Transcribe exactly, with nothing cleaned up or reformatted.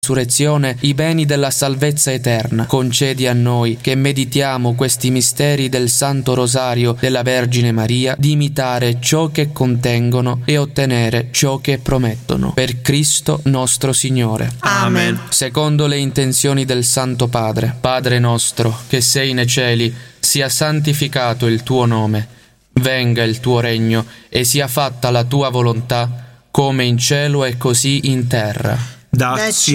resurrezione, i beni della salvezza eterna. Concedi a noi, che meditiamo questi misteri del Santo Rosario della Vergine Maria, di imitare ciò che contengono e ottenere ciò che promettono. Per Cristo nostro Signore. Amen. Secondo le intenzioni del Santo Padre. Padre nostro, che sei nei cieli, sia santificato il tuo nome. Venga il tuo regno e sia fatta la tua volontà, come in cielo e così in terra. Dacci